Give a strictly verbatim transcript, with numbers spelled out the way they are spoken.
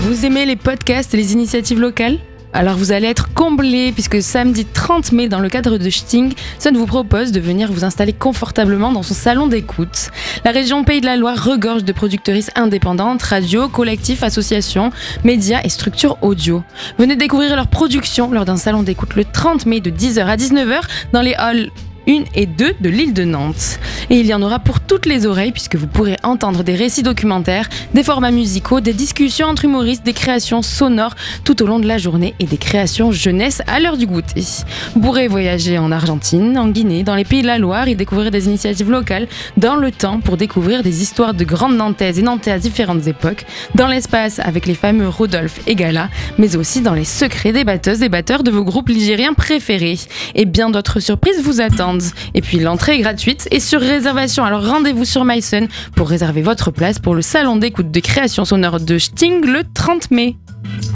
Vous aimez les podcasts et les initiatives locales ? Alors vous allez être comblés puisque samedi trente mai, dans le cadre de Sting, Sun vous propose de venir vous installer confortablement dans son salon d'écoute. La région Pays de la Loire regorge de productrices indépendantes, radios, collectifs, associations, médias et structures audio. Venez découvrir leur production lors d'un salon d'écoute le trente mai de dix heures à dix-neuf heures dans les halls un et deux de l'île de Nantes. Et il y en aura pour toutes les oreilles puisque vous pourrez entendre des récits documentaires, des formats musicaux, des discussions entre humoristes, des créations sonores tout au long de la journée et des créations jeunesse à l'heure du goûter. Vous pourrez voyager en Argentine, en Guinée, dans les Pays de la Loire et découvrir des initiatives locales dans le temps pour découvrir des histoires de grandes Nantaises et Nantais à différentes époques, dans l'espace avec les fameux Rodolphe et Gala, mais aussi dans les secrets des batteuses et batteurs de vos groupes ligériens préférés. Et bien d'autres surprises vous attendent. Et puis l'entrée est gratuite et sur réservation, alors rendez-vous sur MySun pour réserver votre place pour le salon d'écoute de création sonore de Sting le trente mai.